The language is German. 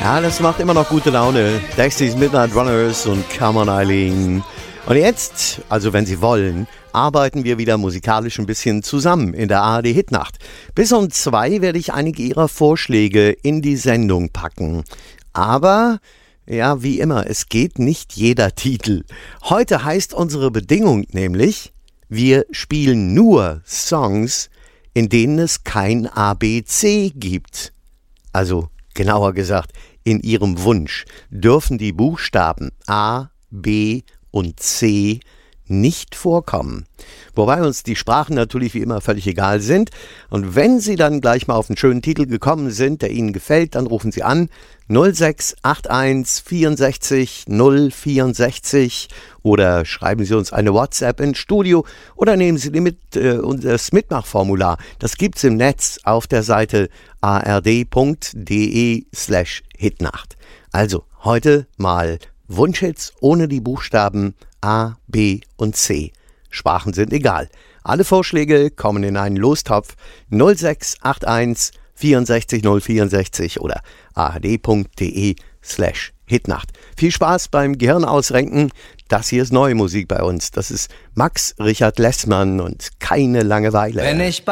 Ja, das macht immer noch gute Laune. Dexys Midnight Runners und Come on Eileen. Und jetzt, also wenn Sie wollen, arbeiten wir wieder musikalisch ein bisschen zusammen in der ARD Hitnacht. Bis um 2 werde ich einige Ihrer Vorschläge in die Sendung packen. Aber, ja, wie immer, es geht nicht jeder Titel. Heute heißt unsere Bedingung nämlich, wir spielen nur Songs, in denen es kein ABC gibt. Also, genauer gesagt, in Ihrem Wunsch dürfen die Buchstaben A, B und C nicht vorkommen. Wobei uns die Sprachen natürlich wie immer völlig egal sind. Und wenn Sie dann gleich mal auf einen schönen Titel gekommen sind, der Ihnen gefällt, dann rufen Sie an 0681 64 064 oder schreiben Sie uns eine WhatsApp ins Studio oder nehmen Sie das Mitmachformular. Das gibt's im Netz auf der Seite ard.de/Hitnacht. Also heute mal Wunschhits ohne die Buchstaben A, B und C. Sprachen sind egal. Alle Vorschläge kommen in einen Lostopf 0681 64 064 oder ard.de/Hitnacht. Viel Spaß beim Gehirnausrenken. Das hier ist neue Musik bei uns. Das ist Max Richard Lessmann und keine Langeweile. Wenn ich